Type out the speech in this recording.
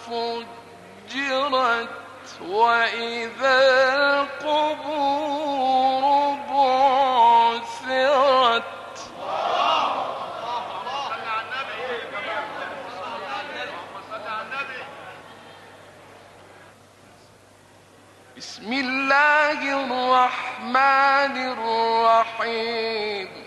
فجرت وإذا القبور بعثرت بسم الله الرحمن الرحيم